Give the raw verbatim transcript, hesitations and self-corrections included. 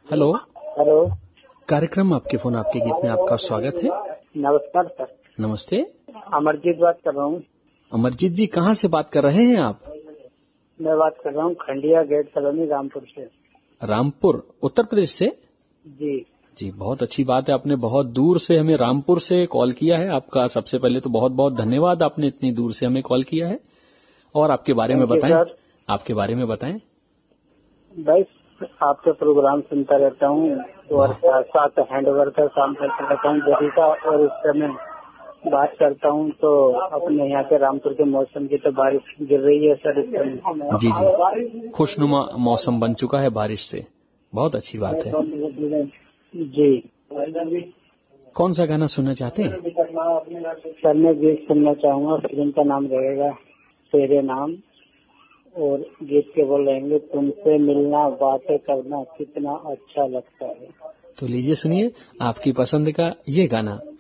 Hello. Hello. कार्यक्रम आपके phone आपके गीत में आपका स्वागत है। नमस्कार सर। नमस्ते। अमरजीत बात कर रहा हूँ। अमरजीत जी कहाँ से बात कर रहे हैं आप? मैं बात कर रहा हूँ खंडिया गेट कॉलोनी रामपुर से। रामपुर उत्तर प्रदेश से? जी जी, बहुत अच्छी बात है। आपने बहुत दूर से हमें रामपुर से कॉल किया है। आपका सबसे पहले तो बहुत बहुत धन्यवाद, आपने इतनी दूर से हमें कॉल किया है। और आपके बारे में बताएं। आपके बारे में बताएं। भाई आपके प्रोग्राम सुनता रहता हूँ और साथ साथ हैंड वर्कर काम करता रहता हूँ जरी का, और इस समय बात करता हूँ तो अपने यहाँ के रामपुर के मौसम की तो बारिश गिर रही है सर इस समय। जी जी, खुशनुमा मौसम बन चुका है बारिश से, बहुत अच्छी बात है। जी, कौन सा गाना सुनना चाहते हैं? सर मैं गीत सुनना चाहूँगा, फिल्म का नाम रहेगा तेरे नाम, और गीत के बोल रहेंगे तुमसे मिलना बातें करना कितना अच्छा लगता है। तो लीजिए सुनिए आपकी पसंद का ये गाना।